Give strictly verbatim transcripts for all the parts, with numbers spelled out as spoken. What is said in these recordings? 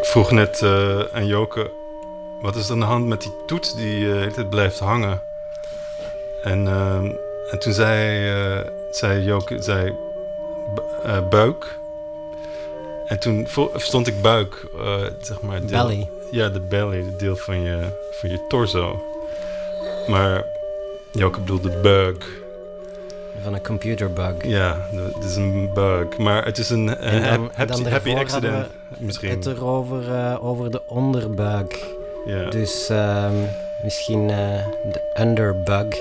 vroeg net uh, aan Joke, wat is er aan de hand met die toets die uh, het blijft hangen? En, uh, en toen zei, uh, zei Joke, zei uh, buik. En toen stond ik buik, uh, zeg maar. Deel, belly. Ja, de belly, het deel van je, van je torso. Maar Joke bedoelde bug. Van een computerbug. Ja, het is een bug. Maar het is een uh, dan, happy, dan happy accident misschien. Het erover uh, over de onderbuik. Ja. Dus um, misschien uh, de underbug.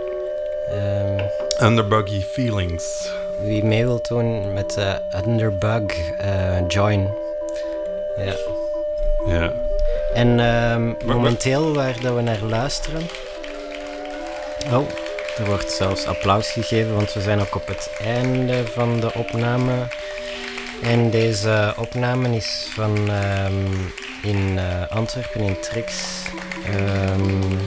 Um, Underbuggy feelings. Wie mee wil doen met de uh, underbug, uh, join. Ja. Ja. En um, momenteel waar dat we naar luisteren... Oh... Er wordt zelfs applaus gegeven, want we zijn ook op het einde van de opname. En deze opname is van um, in uh, Antwerpen, in Trix. Um,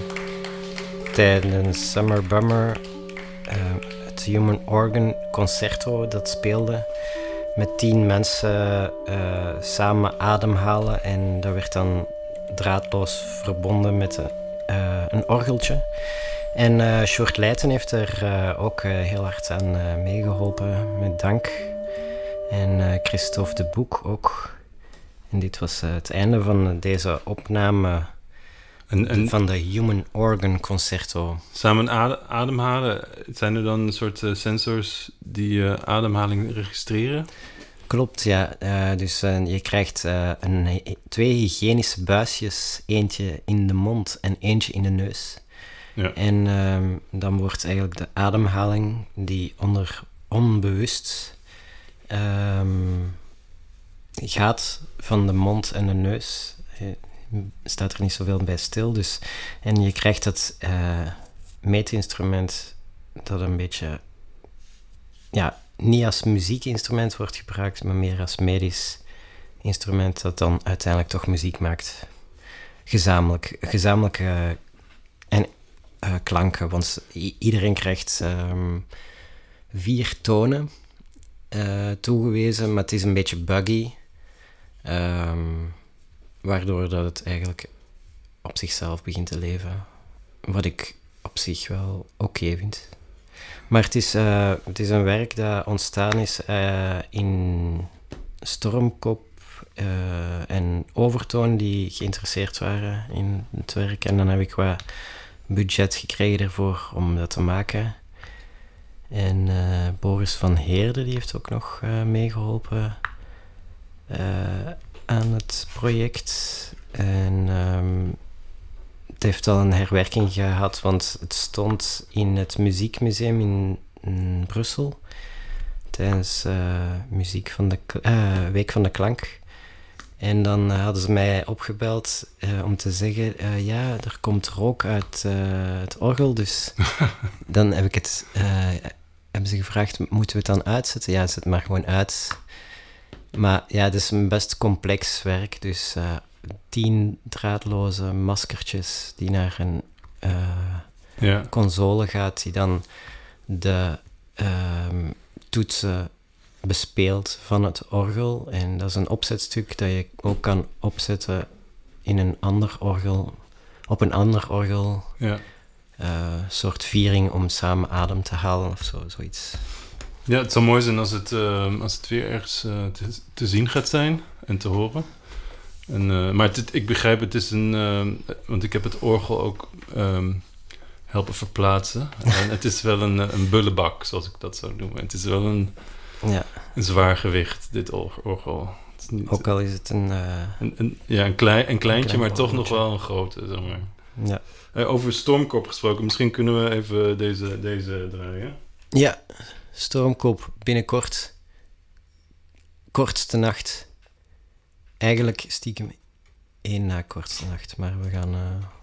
tijdens Summer Bummer, uh, het Human Organ Concerto dat speelde. Met tien mensen uh, samen ademhalen. En dat werd dan draadloos verbonden met uh, een orgeltje. En uh, Sjoerd Leijten heeft er uh, ook uh, heel hard aan uh, meegeholpen, met dank. En uh, Christophe de Boek ook. En dit was uh, het einde van deze opname en, en van de Human Organ Concerto. Samen adem, ademhalen, zijn er dan een soort uh, sensors die uh, ademhaling registreren? Klopt, ja. Uh, dus uh, je krijgt uh, een, twee hygiënische buisjes, eentje in de mond en eentje in de neus. Ja. En um, dan wordt eigenlijk de ademhaling die onder onbewust um, gaat van de mond en de neus. Je staat er niet zoveel bij stil. Dus, en je krijgt dat uh, meetinstrument dat een beetje ja, niet als muziekinstrument wordt gebruikt, maar meer als medisch instrument dat dan uiteindelijk toch muziek maakt. Gezamenlijk. Gezamenlijk uh, en Uh, klanken, want i- iedereen krijgt um, vier tonen uh, toegewezen, maar het is een beetje buggy, um, waardoor dat het eigenlijk op zichzelf begint te leven, wat ik op zich wel oké okay vind. Maar het is, uh, het is een werk dat ontstaan is uh, in Stormkop uh, en Overtoon die geïnteresseerd waren in het werk, en dan heb ik wat budget gekregen ervoor om dat te maken. En uh, Boris van Heerde die heeft ook nog uh, meegeholpen uh, aan het project. En um, het heeft al een herwerking gehad, want het stond in het Muziekmuseum in, in Brussel tijdens uh, muziek van de uh, Week van de Klank. En dan uh, hadden ze mij opgebeld uh, om te zeggen, uh, ja, er komt rook uit uh, het orgel, dus dan heb ik het, uh, hebben ze gevraagd, moeten we het dan uitzetten? Ja, zet het maar gewoon uit. Maar ja, het is een best complex werk, dus uh, tien draadloze maskertjes die naar een uh, ja. console gaat, die dan de uh, toetsen bespeeld van het orgel. En dat is een opzetstuk dat je ook kan opzetten in een ander orgel, op een ander orgel. Ja. Uh, soort viering om samen adem te halen of zo, zoiets. Ja, het zou mooi zijn als het, uh, als het weer ergens uh, te, te zien gaat zijn en te horen. En, uh, maar het, ik begrijp, het is een... Uh, want ik heb het orgel ook um, helpen verplaatsen. En het is wel een, een bullebak, zoals ik dat zou noemen. Het is wel een... Ja. Een zwaar gewicht, dit orgel. Het is niet, ook al is het een... Uh, een, een ja, een, klein, een kleintje, een klein maar toch nog wel een grote, zeg maar. Ja. Uh, over Stormkop gesproken, misschien kunnen we even deze, deze draaien. Ja, Stormkop, binnenkort. Kortste nacht. Eigenlijk stiekem één na kortste nacht, maar we gaan... Uh,